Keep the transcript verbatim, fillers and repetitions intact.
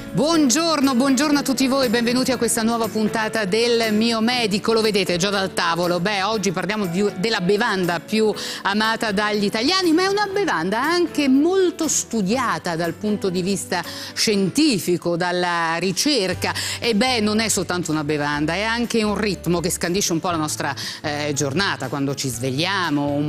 Buongiorno, buongiorno a tutti voi, benvenuti a questa nuova puntata del Mio Medico. Lo vedete già dal tavolo. Beh, oggi parliamo di, della bevanda più amata dagli italiani, ma è una bevanda anche molto studiata dal punto di vista scientifico, dalla ricerca. E beh, non è soltanto una bevanda, è anche un ritmo che scandisce un po' la nostra eh, giornata, quando ci svegliamo, un